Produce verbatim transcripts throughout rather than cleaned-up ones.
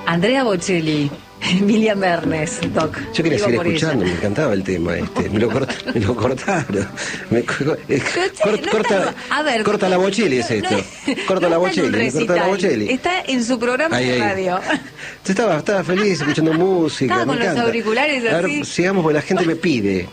Andrea Bocelli, Emilia Mernes, Doc. Yo quería Digo seguir por escuchando, ella. me encantaba el tema este. Me lo, corta, me lo cortaron. Me, co- eh, che, cort- no corta está- a ver, corta la Bocelli es no- esto. no- corta no la está en un Bocelli, me corta la recital, Bocelli. Está en su programa Ahí, de ahí. radio. Yo estaba, estaba feliz escuchando música. Estaba me con los encanta. auriculares A ver, así. sigamos porque la gente me pide.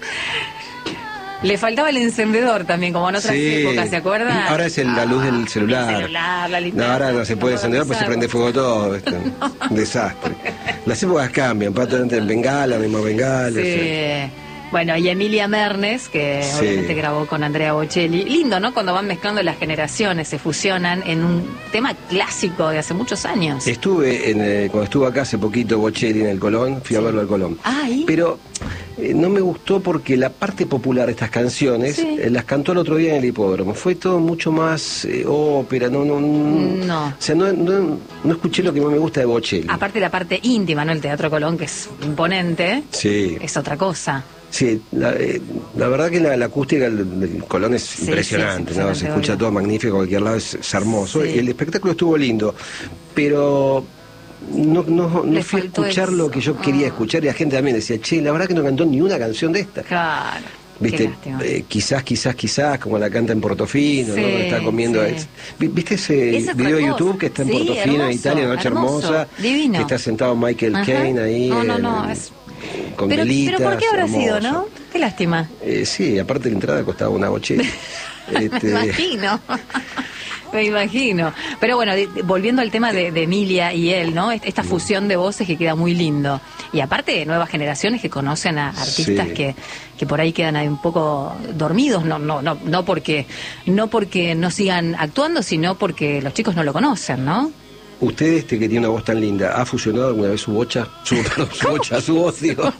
Le faltaba el encendedor también, como en otras Sí. épocas, ¿se acuerdan? Ahora es el- la luz del celular. El celular, la No, linterna. ahora no se puede encender, pues se prende fuego todo. ¿viste? Un desastre. Las épocas cambian, pato en bengala, mismo bengala. Sí. sí. Bueno, y Emilia Mernes, que Sí. obviamente grabó con Andrea Bocelli. Lindo, ¿no? Cuando van mezclando las generaciones, se fusionan en un tema clásico de hace muchos años. Estuve, en, eh, cuando estuve acá hace poquito, Bocelli en el Colón, fui a Sí. verlo al Colón. Ah, ¿y? Pero eh, no me gustó porque la parte popular de estas canciones Sí. eh, las cantó el otro día en el hipódromo. Fue todo mucho más eh, ópera, no, no, no. No. O sea, no, no, no escuché lo que más me gusta de Bocelli. Aparte la parte íntima, ¿no? El Teatro Colón, que es imponente, Sí. es otra cosa. Sí, la, eh, la verdad que la, la acústica del, del Colón es Sí, impresionante, sí, es ¿no? Se impresionante, escucha obvio. todo magnífico, cualquier lado es, es hermoso. Sí. Y el espectáculo estuvo lindo, pero no, no, Le no fui a faltó escuchar eso. lo que yo quería Ah. escuchar y la gente también decía, che, la verdad que no cantó ni una canción de esta. Claro. Qué Viste, lástima. eh, quizás, quizás, quizás, como la canta en Portofino, Sí, ¿no? Cuando está comiendo. sí. es- Vi- ¿Viste ese Esa es video de otra YouTube cosa. que está en Sí, Portofino, en hermoso, Italia, Noche hermoso, Hermosa? divino. Que está sentado Michael Ajá. Caine ahí. No, no, no, en- es- con Pero, velitas, pero ¿por qué habrá hermoso. sido, no? Qué lástima. Eh, sí, aparte la entrada costaba una Bocelli. Me Este, imagino. Me imagino. Pero bueno, de- de- volviendo al tema de, de Emilia y él, ¿no? Est- Esta fusión de voces que queda muy lindo. Y aparte de nuevas generaciones que conocen a artistas Sí. que, que por ahí quedan ahí un poco dormidos, no, no, no, no porque, no porque no sigan actuando, sino porque los chicos no lo conocen, ¿no? ¿Usted, este que tiene una voz tan linda, ha fusionado alguna vez su bocha? Su, perdón, su bocha, su voz, digo.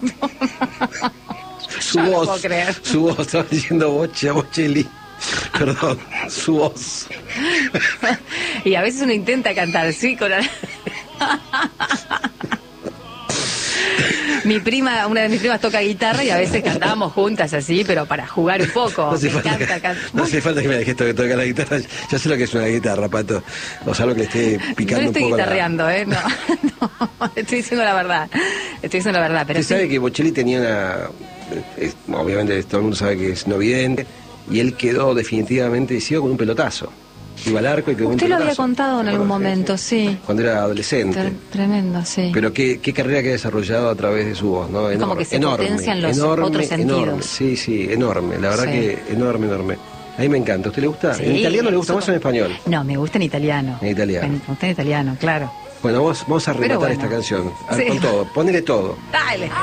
Su No lo voz, puedo creer. su voz, estaba diciendo bocha, Bocelli. Perdón, su voz. Y a veces uno intenta cantar, sí, con la- Mi prima, una de mis primas toca guitarra y a veces cantábamos juntas así, pero para jugar un poco. No hace, Me falta, encanta que, cantar. no hace falta que me dejes to- tocar la guitarra. Ya sé lo que es una guitarra, Pato. O sea, lo que le esté picando No estoy un poco. la- guitarreando, ¿eh? No, no, estoy diciendo la verdad. Estoy diciendo la verdad, pero Usted sí. sabe que Bocelli tenía una... es- obviamente todo el mundo sabe que es no vidente. Y él quedó definitivamente ciego con un pelotazo. Iba al arco y quedó con un Usted lo había pelotazo. contado en algún Bueno, momento, sí. Cuando era adolescente. Tre- Tremendo, sí. Pero qué, qué carrera que ha desarrollado a través de su voz, ¿no? Como que se potencian los enorme, otros sentidos. enorme. Sí, sí, enorme. La verdad Sí. que enorme, enorme. A mí me encanta. ¿A usted le gusta? Sí, ¿En italiano le gusta súper- más o en español? No, me gusta en italiano. En italiano. Me gusta en italiano, claro. Bueno, vamos, vamos a Pero rematar bueno. esta canción. A ver, Sí. con todo. Ponele todo. Dale.